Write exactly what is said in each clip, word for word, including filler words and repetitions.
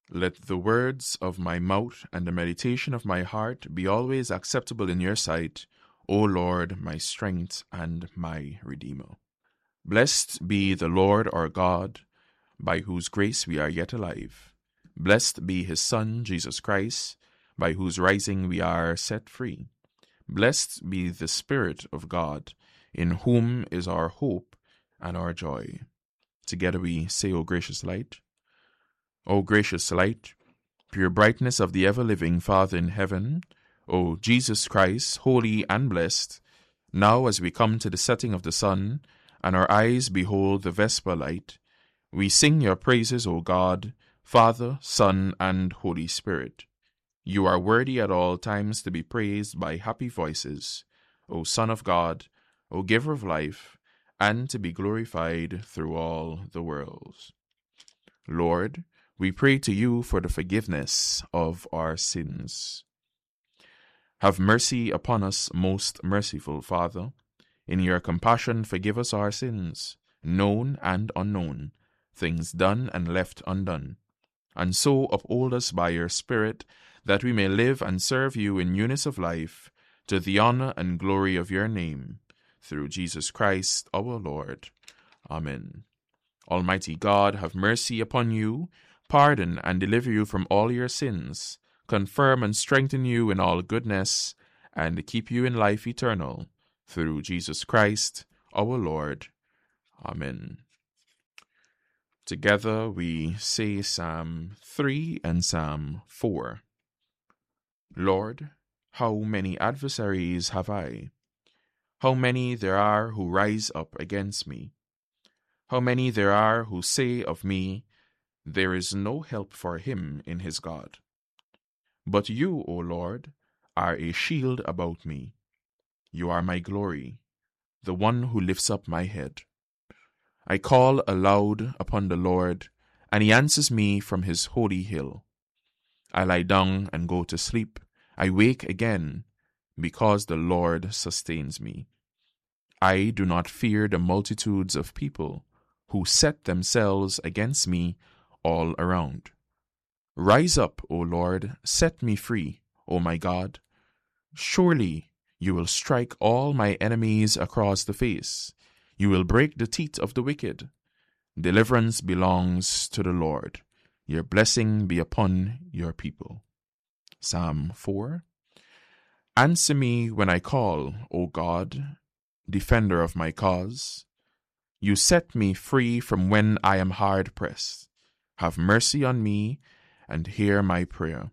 Let the words of my mouth and the meditation of my heart be always acceptable in your sight, O Lord, my strength and my Redeemer. Blessed be the Lord our God, by whose grace we are yet alive. Blessed be his Son, Jesus Christ, by whose rising we are set free. Blessed be the Spirit of God, in whom is our hope and our joy. Together we say, O gracious light, O gracious light, pure brightness of the ever-living Father in heaven, O Jesus Christ, holy and blessed, now as we come to the setting of the sun, and our eyes behold the vesper light, we sing your praises, O God, Father, Son, and Holy Spirit. You are worthy at all times to be praised by happy voices, O Son of God, O Giver of life, and to be glorified through all the worlds. Lord, we pray to you for the forgiveness of our sins. Have mercy upon us, most merciful Father. In your compassion forgive us our sins, known and unknown, things done and left undone. And so uphold us by your Spirit, that we may live and serve you in newness of life, to the honor and glory of your name, through Jesus Christ our Lord. Amen. Almighty God, have mercy upon you, pardon and deliver you from all your sins, confirm and strengthen you in all goodness, and keep you in life eternal, through Jesus Christ our Lord. Amen. Together we say Psalm three and Psalm four. Lord, how many adversaries have I? How many there are who rise up against me? How many there are who say of me, there is no help for him in his God. But you, O Lord, are a shield about me. You are my glory, the one who lifts up my head. I call aloud upon the Lord, and he answers me from his holy hill. I lie down and go to sleep. I wake again, because the Lord sustains me. I do not fear the multitudes of people who set themselves against me all around. Rise up, O Lord, set me free, O my God. Surely you will strike all my enemies across the face. You will break the teeth of the wicked. Deliverance belongs to the Lord. Your blessing be upon your people. Psalm four. Answer me when I call, O God, defender of my cause. You set me free from when I am hard pressed. Have mercy on me and hear my prayer.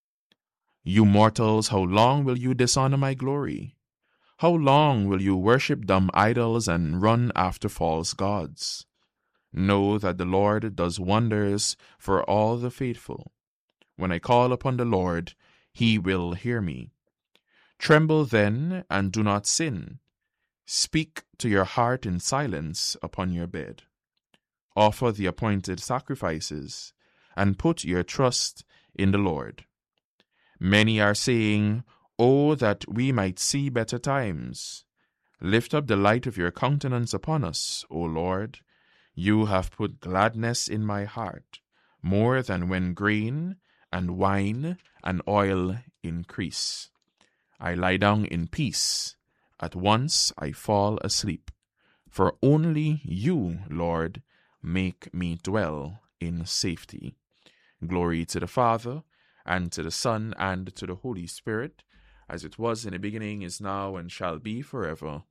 You mortals, how long will you dishonor my glory? How long will you worship dumb idols and run after false gods? Know that the Lord does wonders for all the faithful. When I call upon the Lord, he will hear me. Tremble then and do not sin. Speak to your heart in silence upon your bed. Offer the appointed sacrifices, and put your trust in the Lord. Many are saying, Oh, that we might see better times. Lift up the light of your countenance upon us, O Lord. You have put gladness in my heart, more than when grain and wine and oil increase. I lie down in peace. At once I fall asleep. For only you, Lord, make me dwell in safety. Glory to the Father, and to the Son, and to the Holy Spirit, as it was in the beginning, is now, and shall be forever.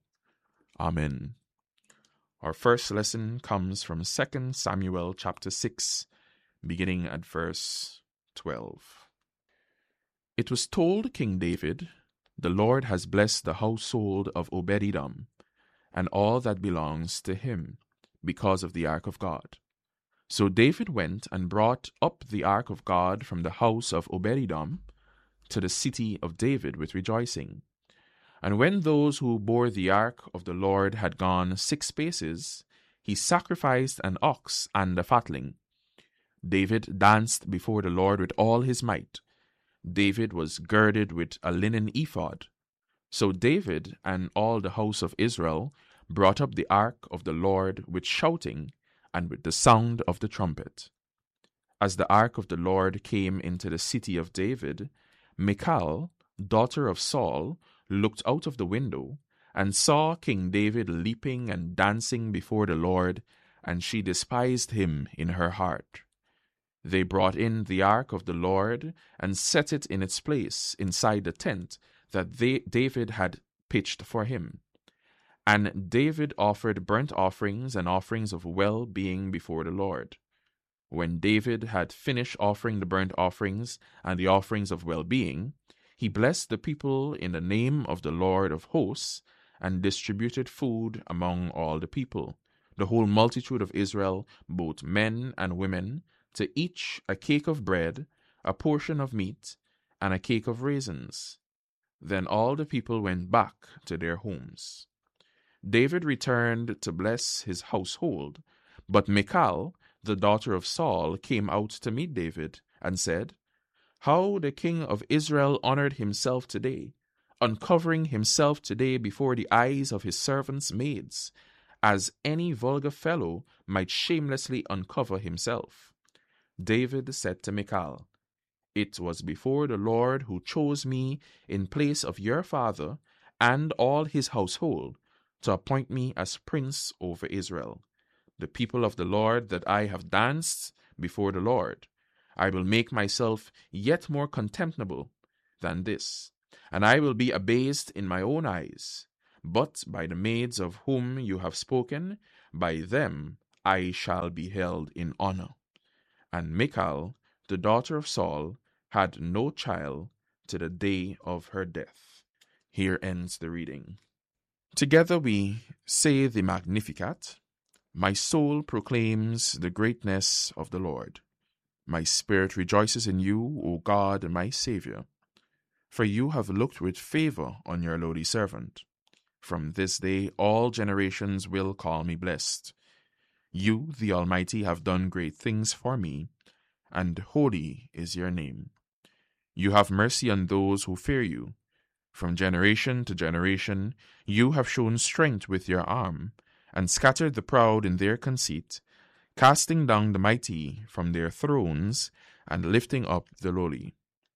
Amen. Our first lesson comes from Second Samuel chapter six, beginning at verse twelve. It was told King David, The Lord has blessed the household of Obed-Edom, and all that belongs to him, because of the ark of God. So David went and brought up the ark of God from the house of Obed-Edom to the city of David with rejoicing. And when those who bore the ark of the Lord had gone six paces, he sacrificed an ox and a fatling. David danced before the Lord with all his might. David was girded with a linen ephod. So David and all the house of Israel brought up the ark of the Lord with shouting and with the sound of the trumpet. As the ark of the Lord came into the city of David, Michal, daughter of Saul, looked out of the window and saw King David leaping and dancing before the Lord, and she despised him in her heart. They brought in the ark of the Lord and set it in its place inside the tent that they, David had pitched for him. And David offered burnt offerings and offerings of well-being before the Lord. When David had finished offering the burnt offerings and the offerings of well-being, he blessed the people in the name of the Lord of hosts, and distributed food among all the people, the whole multitude of Israel, both men and women, to each a cake of bread, a portion of meat, and a cake of raisins. Then all the people went back to their homes. David returned to bless his household, but Michal, the daughter of Saul, came out to meet David and said, "How the king of Israel honored himself today, uncovering himself today before the eyes of his servants' maids, as any vulgar fellow might shamelessly uncover himself." David said to Michal, "It was before the Lord who chose me in place of your father and all his household to appoint me as prince over Israel. The people of the Lord that I have danced before the Lord, I will make myself yet more contemptible than this, and I will be abased in my own eyes. But by the maids of whom you have spoken, by them I shall be held in honor." And Michal, the daughter of Saul, had no child to the day of her death. Here ends the reading. Together we say the Magnificat. My soul proclaims the greatness of the Lord. My spirit rejoices in you, O God, my Saviour. For you have looked with favor on your lowly servant. From this day all generations will call me blessed. You, the Almighty, have done great things for me, and holy is your name. You have mercy on those who fear you. From generation to generation you have shown strength with your arm, and scattered the proud in their conceit, casting down the mighty from their thrones, and lifting up the lowly.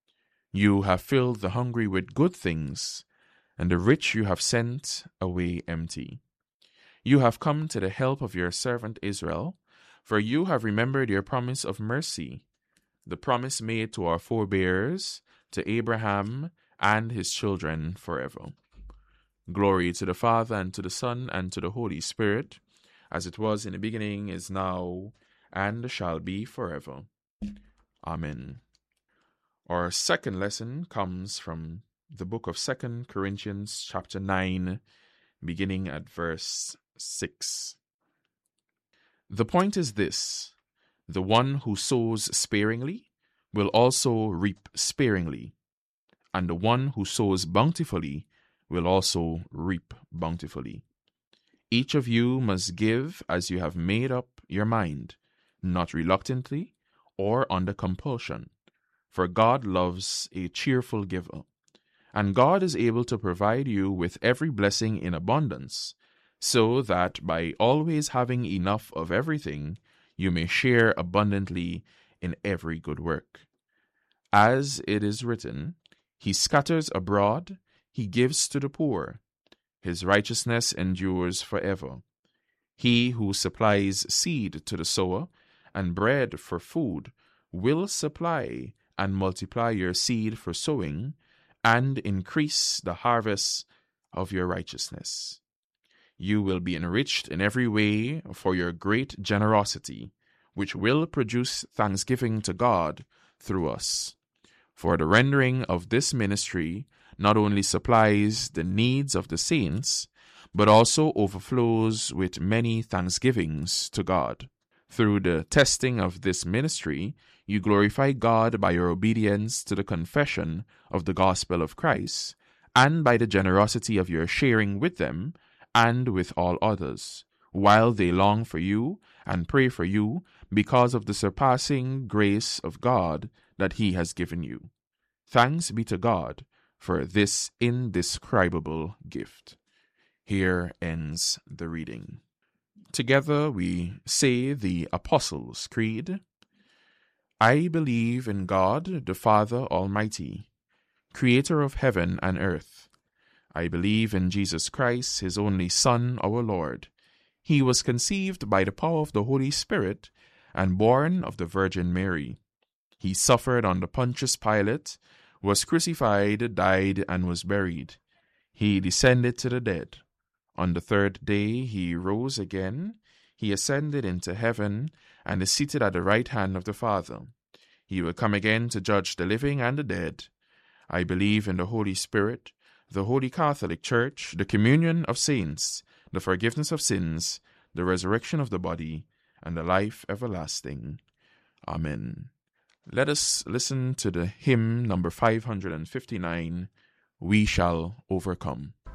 You have filled the hungry with good things, and the rich you have sent away empty. You have come to the help of your servant Israel, for you have remembered your promise of mercy, the promise made to our forebears, to Abraham and his children forever. Glory to the Father, and to the Son, and to the Holy Spirit, as it was in the beginning, is now, and shall be forever. Amen. Our second lesson comes from the book of Second Corinthians chapter nine, beginning at verse six. The point is this: the one who sows sparingly will also reap sparingly, and the one who sows bountifully will also reap bountifully. Each of you must give as you have made up your mind, not reluctantly or under compulsion, for God loves a cheerful giver. And God is able to provide you with every blessing in abundance, so that by always having enough of everything, you may share abundantly in every good work. As it is written, He scatters abroad, He gives to the poor. His righteousness endures forever. He who supplies seed to the sower and bread for food will supply and multiply your seed for sowing and increase the harvest of your righteousness. You will be enriched in every way for your great generosity, which will produce thanksgiving to God through us. For the rendering of this ministry not only supplies the needs of the saints, but also overflows with many thanksgivings to God. Through the testing of this ministry, you glorify God by your obedience to the confession of the gospel of Christ, and by the generosity of your sharing with them and with all others, while they long for you and pray for you because of the surpassing grace of God that He has given you. Thanks be to God for this indescribable gift. Here ends the reading. Together we say the Apostles' Creed. I believe in God, the Father Almighty, creator of heaven and earth. I believe in Jesus Christ, his only Son, our Lord. He was conceived by the power of the Holy Spirit and born of the Virgin Mary. He suffered under Pontius Pilate, was crucified, died, and was buried. He descended to the dead. On the third day he rose again. He ascended into heaven and is seated at the right hand of the Father. He will come again to judge the living and the dead. I believe in the Holy Spirit, the Holy Catholic Church, the communion of saints, the forgiveness of sins, the resurrection of the body, and the life everlasting. Amen. Let us listen to the hymn number five hundred fifty-nine, We Shall Overcome.